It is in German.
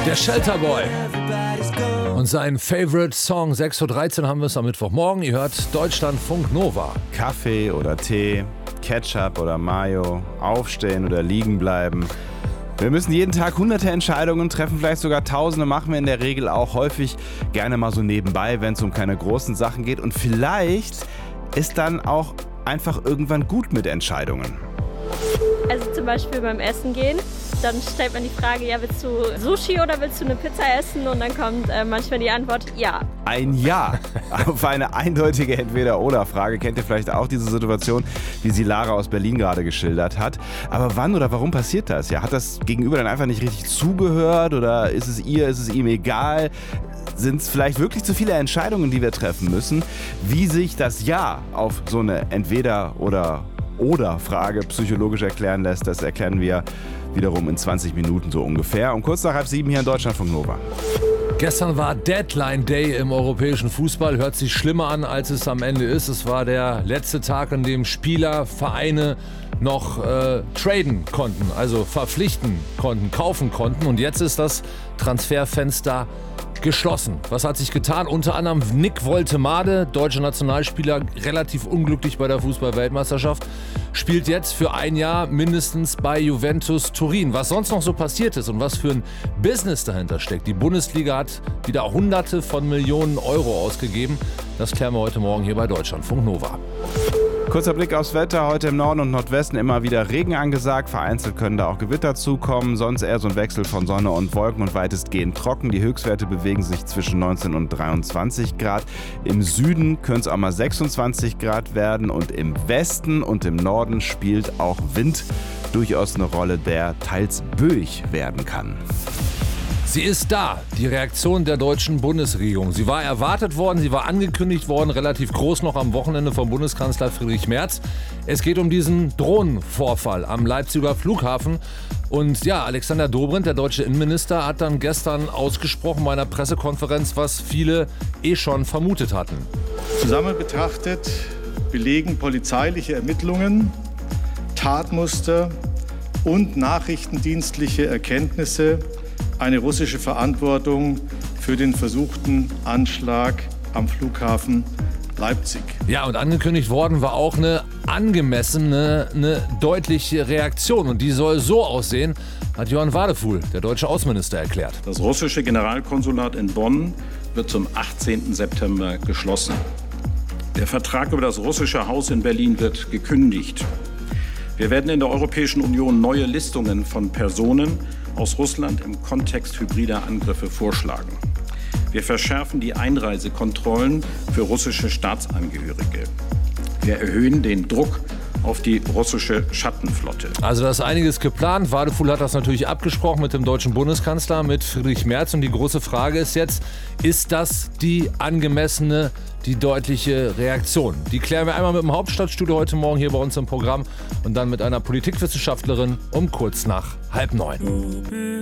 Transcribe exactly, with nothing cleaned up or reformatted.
Der Shelter Boy und sein Favorite Song. sechs Uhr dreizehn haben wir es am Mittwochmorgen. Ihr hört Deutschlandfunk Nova. Kaffee oder Tee, Ketchup oder Mayo, aufstehen oder liegen bleiben. Wir müssen jeden Tag hunderte Entscheidungen treffen, vielleicht sogar tausende, machen wir in der Regel auch häufig gerne mal so nebenbei, wenn es um keine großen Sachen geht. Und vielleicht ist dann auch einfach irgendwann gut mit Entscheidungen. Also zum Beispiel beim Essen gehen, dann stellt man die Frage, ja, willst du Sushi oder willst du eine Pizza essen? Und dann kommt äh, manchmal die Antwort, ja. Ein Ja auf eine eindeutige Entweder-Oder-Frage. Kennt ihr vielleicht auch diese Situation, wie sie Lara aus Berlin gerade geschildert hat. Aber wann oder warum passiert das? Ja, hat das Gegenüber dann einfach nicht richtig zugehört oder ist es ihr, ist es ihm egal? Sind es vielleicht wirklich zu viele Entscheidungen, die wir treffen müssen? Wie sich das Ja auf so eine Entweder- oder Oder-Frage psychologisch erklären lässt, das erklären wir wiederum in zwanzig Minuten so ungefähr. Um kurz nach halb sieben hier in Deutschlandfunk Nova. Gestern war Deadline Day im europäischen Fußball. Hört sich schlimmer an, als es am Ende ist. Es war der letzte Tag, an dem Spieler, Vereine noch äh, traden konnten, also verpflichten konnten, kaufen konnten. Und jetzt ist das Transferfenster geschlossen. Was hat sich getan? Unter anderem Nick Woltemade, deutscher Nationalspieler, relativ unglücklich bei der Fußball-Weltmeisterschaft, spielt jetzt für ein Jahr mindestens bei Juventus Turin. Was sonst noch so passiert ist und was für ein Business dahinter steckt. Die Bundesliga hat wieder Hunderte von Millionen Euro ausgegeben. Das klären wir heute Morgen hier bei Deutschlandfunk Nova. Kurzer Blick aufs Wetter. Heute im Norden und Nordwesten immer wieder Regen angesagt. Vereinzelt können da auch Gewitter zukommen. Sonst eher so ein Wechsel von Sonne und Wolken und weitestgehend trocken. Die Höchstwerte bewegen sich zwischen neunzehn und dreiundzwanzig Grad. Im Süden können es auch mal sechsundzwanzig Grad werden. Und im Westen und im Norden spielt auch Wind durchaus eine Rolle, der teils böig werden kann. Sie ist da, die Reaktion der deutschen Bundesregierung. Sie war erwartet worden, sie war angekündigt worden, relativ groß noch am Wochenende vom Bundeskanzler Friedrich Merz. Es geht um diesen Drohnenvorfall am Leipziger Flughafen. Und ja, Alexander Dobrindt, der deutsche Innenminister, hat dann gestern ausgesprochen bei einer Pressekonferenz, was viele eh schon vermutet hatten. Zusammen betrachtet belegen polizeiliche Ermittlungen, Tatmuster und nachrichtendienstliche Erkenntnisse eine russische Verantwortung für den versuchten Anschlag am Flughafen Leipzig. Ja, und angekündigt worden war auch eine angemessene, eine deutliche Reaktion. Und die soll so aussehen, hat Johann Wadefuhl, der deutsche Außenminister, erklärt. Das russische Generalkonsulat in Bonn wird zum achtzehnten September geschlossen. Der Vertrag über das russische Haus in Berlin wird gekündigt. Wir werden in der Europäischen Union neue Listungen von Personen aus Russland im Kontext hybrider Angriffe vorschlagen. Wir verschärfen die Einreisekontrollen für russische Staatsangehörige. Wir erhöhen den Druck auf die russische Schattenflotte. Also da ist einiges geplant. Wadefuhl hat das natürlich abgesprochen mit dem deutschen Bundeskanzler, mit Friedrich Merz. Und die große Frage ist jetzt, ist das die angemessene, die deutliche Reaktion? Die klären wir einmal mit dem Hauptstadtstudio heute Morgen hier bei uns im Programm und dann mit einer Politikwissenschaftlerin um kurz nach halb neun.